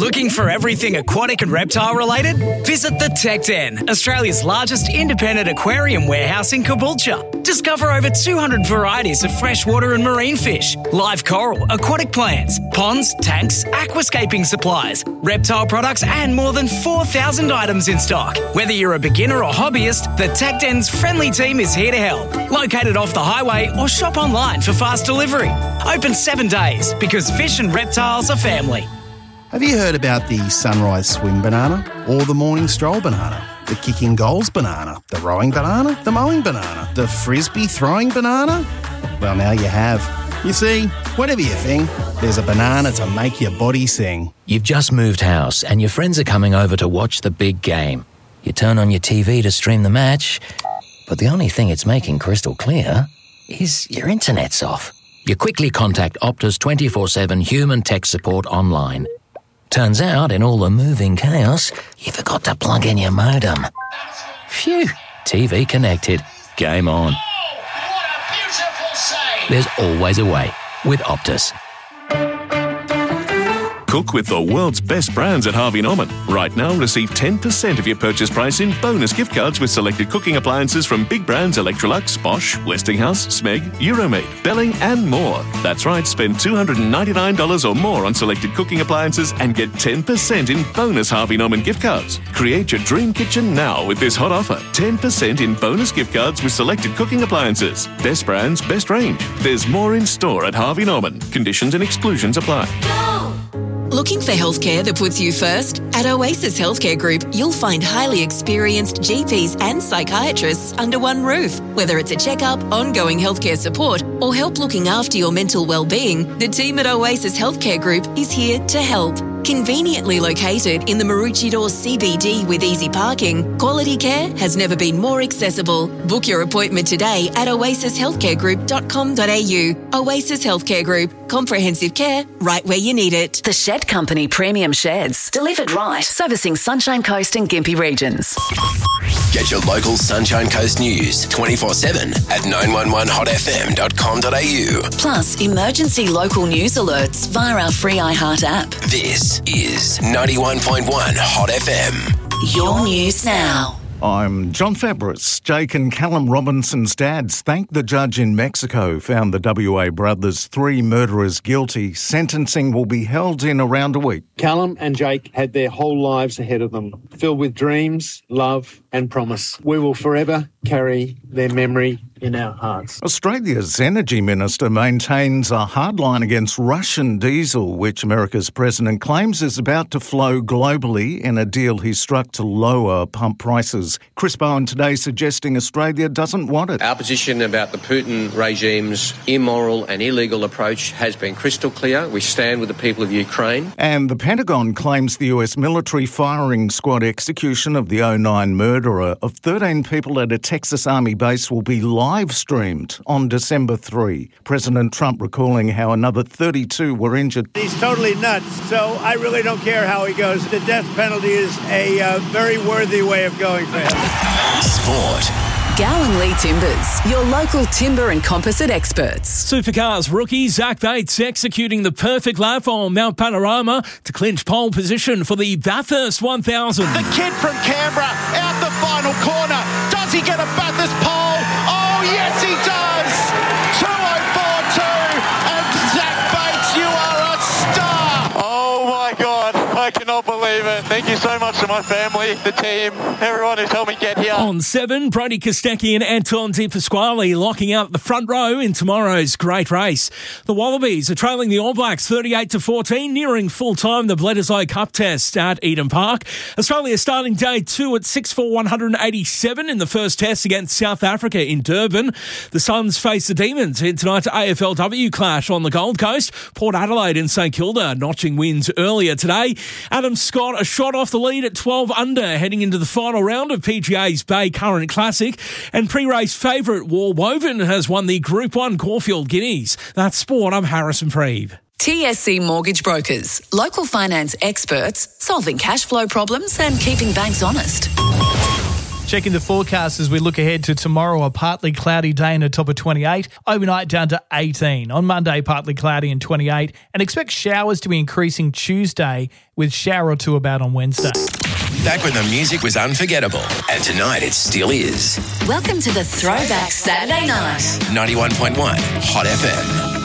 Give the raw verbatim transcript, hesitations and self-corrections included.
Looking for everything aquatic and reptile related? Visit the Tech Den, Australia's largest independent aquarium warehouse in Caboolture. Discover over two hundred varieties of freshwater and marine fish, live coral, aquatic plants, ponds, tanks, aquascaping supplies, reptile products and more than four thousand items in stock. Whether you're a beginner or hobbyist, the Tech Den's friendly team is here to help. Located off the highway or shop online for fast delivery. Open seven days because fish and reptiles are family. Have you heard about the sunrise swim banana or the morning stroll banana? The kicking goals banana, the rowing banana, the mowing banana, the frisbee throwing banana? Well, now you have. You see, whatever you think, there's a banana to make your body sing. You've just moved house and your friends are coming over to watch the big game. You turn on your T V to stream the match, but the only thing it's making crystal clear is your internet's off. You quickly contact Optus twenty-four seven human tech support online. Turns out, in all the moving chaos, you forgot to plug in your modem. Phew, T V connected. Game on. Oh, what a beautiful save! There's always a way with Optus. Cook with the world's best brands at Harvey Norman. Right now, receive ten percent of your purchase price in bonus gift cards with selected cooking appliances from big brands Electrolux, Bosch, Westinghouse, Smeg, Euromade, Belling and more. That's right, spend two hundred ninety-nine dollars or more on selected cooking appliances and get ten percent in bonus Harvey Norman gift cards. Create your dream kitchen now with this hot offer. ten percent in bonus gift cards with selected cooking appliances. Best brands, best range. There's more in store at Harvey Norman. Conditions and exclusions apply. Looking for healthcare that puts you first? At Oasis Healthcare Group, you'll find highly experienced G Ps and psychiatrists under one roof. Whether it's a checkup, ongoing healthcare support, or help looking after your mental well-being, the team at Oasis Healthcare Group is here to help. Conveniently located in the Maroochydore C B D with easy parking, quality care has never been more accessible. Book your appointment today at oasis healthcare group dot com dot a u. Oasis Healthcare Group. Comprehensive care right where you need it. The Shed Company Premium Sheds. Delivered right. Servicing Sunshine Coast and Gympie regions. Get your local Sunshine Coast news twenty-four seven at nine one one hot f m dot com dot a u. Plus, emergency local news alerts via our free iHeart app. This is ninety-one point one Hot F M. Your news now. I'm John Fabris. Jake and Callum Robinson's dads thank the judge in Mexico found the W A brothers' three murderers guilty. Sentencing will be held in around a week. Callum and Jake had their whole lives ahead of them, filled with dreams, love and promise. We will forever carry their memory in our hearts. Australia's energy minister maintains a hard line against Russian diesel, which America's president claims is about to flow globally in a deal he struck to lower pump prices. Chris Bowen today suggesting Australia doesn't want it. Our position about the Putin regime's immoral and illegal approach has been crystal clear. We stand with the people of Ukraine. And the Pentagon claims the U S military firing squad execution of the oh nine murderer of thirteen people at a Texas Army base will be live streamed on December third. President Trump recalling how another thirty-two were injured. He's totally nuts, so I really don't care how he goes. The death penalty is a uh, very worthy way of going for him. Sport. Gowan Lee Timbers, your local timber and composite experts. Supercars rookie Zach Bates executing the perfect lap on Mount Panorama to clinch pole position for the Bathurst one thousand. The kid from Canberra out the final corner. Does he get a Bathurst pole? Oh, yes, he does. two oh four two, and Zach Bates, you are a star. Oh, my God. I cannot believe it. Thank you so much to my family, the team, everyone who's helped me get here. On seven, Brody Kostecki and Anton Di Pasquale locking out the front row in tomorrow's great race. The Wallabies are trailing the All Blacks thirty-eight to fourteen, nearing full time the Bledisloe Cup test at Eden Park. Australia starting day two at six for one hundred eighty-seven in the first test against South Africa in Durban. The Suns face the Demons in tonight's A F L W clash on the Gold Coast. Port Adelaide and St Kilda notching wins earlier today. Adam Scott a shot off the lead at twelve under heading into the final round of P G A's Bay Current Classic. And pre-race favourite War Woven has won the Group one Caulfield Guineas. That's sport. I'm Harrison Freeve. T S C Mortgage Brokers, local finance experts solving cash flow problems and keeping banks honest. Checking the forecast as we look ahead to tomorrow, a partly cloudy day and a top of twenty-eight. Overnight down to eighteen. On Monday, partly cloudy and twenty-eight. And expect showers to be increasing Tuesday with shower or two about on Wednesday. Back when the music was unforgettable. And tonight it still is. Welcome to the Throwback Saturday Night. ninety-one point one Hot F M.